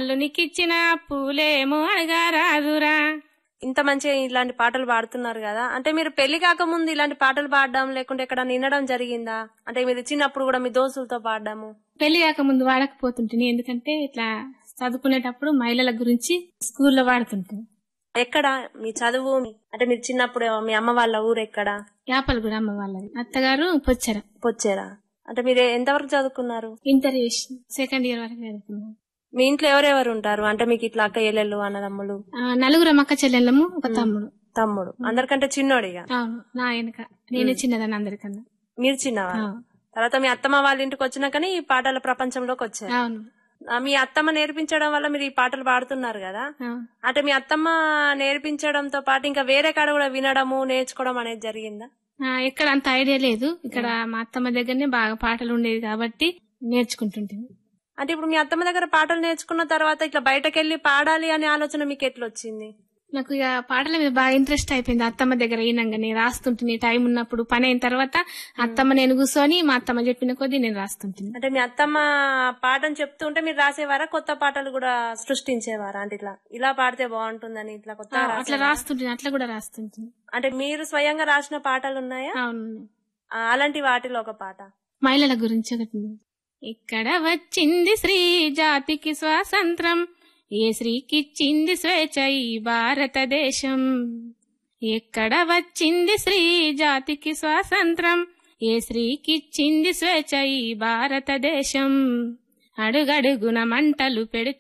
అల్లునికిచ్చిన పూలేమో అడగారాదురా. ఇంత మంచిగా ఇలాంటి పాటలు పాడుతున్నారు కదా, అంటే మీరు పెళ్లి కాకముందు ఇలాంటి పాటలు పాడడం లేకుంటే ఎక్కడ వినడం జరిగిందా? అంటే మీరు చిన్నప్పుడు కూడా మీ దోస్తులతో పాడడము? పెళ్లి కాకముందు వాడకపోతుంటుంది, ఎందుకంటే ఇట్లా చదువుకునేటప్పుడు మహిళల గురించి స్కూల్లో వాడుతుంటుంది. ఎక్కడ మీ చదువు? అంటే మీరు చిన్నప్పుడు మీ అమ్మ వాళ్ళ ఊరు ఎక్కడ? యాపలు అమ్మ వాళ్ళది, అత్తగారు పొచ్చేరా. అంటే మీరు ఎంతవరకు చదువుకున్నారు? ఇంటర్ సెకండ్ ఇయర్ వరకు చదువుకున్నాను. మీ ఇంట్లో ఎవరెవరు ఉంటారు? అంటే మీకు ఇట్లా అక్క చెల్లెళ్ళు అన్నదమ్ములు? నలుగురు అక్క చెల్లెళ్ళము, ఒక తమ్ముడు. అందరికంటే చిన్నోడిగా? అవును, నా వెనక నేనే చిన్నదాన్ని అందరికన్నా. మీరు చిన్నవా? తర్వాత మీ అత్తమ్మ వాళ్ళ ఇంటికి వచ్చినాకని ఈ పాటల ప్రపంచంలోకి వచ్చారు. అవును. మీ అత్తమ్మ నేర్పించడం వల్ల మీరు ఈ పాటలు పాడుతున్నారు కదా, అంటే మీ అత్తమ్మ నేర్పించడంతో పాటు ఇంకా వేరే కాడ కూడా వినడము నేర్చుకోవడం అనేది జరిగిందా? ఎక్కడ అంత ఐడియా లేదు, ఇక్కడ మా అత్తమ్మ దగ్గరనే బాగా పాటలు ఉండేది కాబట్టి నేర్చుకుంటుంటుంది. అంటే ఇప్పుడు మీ అత్తమ్మ దగ్గర పాటలు నేర్చుకున్న తర్వాత ఇట్లా బయటకెళ్లి పాడాలి అనే ఆలోచన మీకు ఎట్లా వచ్చింది? నాకు ఇక పాటల మీద బాగా ఇంట్రెస్ట్ అయిపోయింది. అత్తమ్మ దగ్గర అయినాగానే రాస్తుంటుంది, టైం ఉన్నప్పుడు పని అయిన తర్వాత అత్తమ్మ నేను కూర్చొని మా అత్తమ్మ చెప్పిన కొద్దీ నేను రాస్తుంటుంది. అంటే మీ అత్తమ్మ పాటను చెప్తూ ఉంటే మీరు రాసేవారా, కొత్త పాటలు కూడా సృష్టించేవారా? అంటే ఇలా పాడితే బాగుంటుందని ఇట్లా కొత్త అట్లా రాస్తుంటుంది, అట్లా కూడా రాస్తుంటుంది. అంటే మీరు స్వయంగా రాసిన పాటలు ఉన్నాయా? అవును. అలాంటి వాటిలో ఒక పాట మహిళల గురించి ఒకటి. ఇక్కడ వచ్చింది స్త్రీ జాతికి స్వాతంత్రం, ఏ స్త్రీకిచ్చింది స్వేచ్ఛ ఈ భారతదేశం. ఎక్కడ వచ్చింది స్త్రీ జాతికి స్వాతంత్రం, ఏ స్త్రీకిచ్చింది స్వేచ్ఛ ఈ భారతదేశం. అడుగడుగున మంటలు పెడుతూ